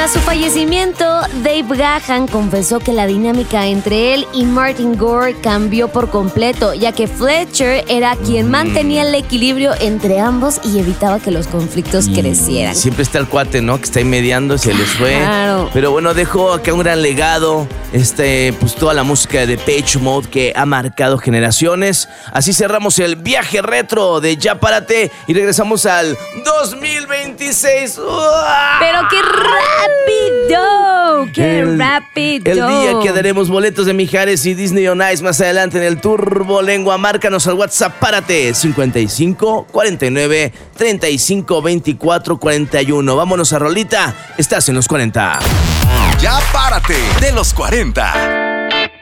Tras su fallecimiento, Dave Gahan confesó que la dinámica entre él y Martin Gore cambió por completo, ya que Fletcher era quien mantenía el equilibrio entre ambos y evitaba que los conflictos crecieran. Siempre está el cuate, ¿no? Que está ahí mediando, se les fue. Claro. Pero bueno, dejó acá un gran legado, pues toda la música de Depeche Mode que ha marcado generaciones. Así cerramos el viaje retro de Ya Párate y regresamos al 2026. ¡Uah! ¡Pero qué rápido! ¡Qué rápido! El día que daremos boletos de Mijares y Disney on Ice más adelante en el Turbo Lengua. Márcanos al WhatsApp Párate 55 49 35 24 41. Vámonos a rolita. Estás en los 40. Ya Párate de los 40.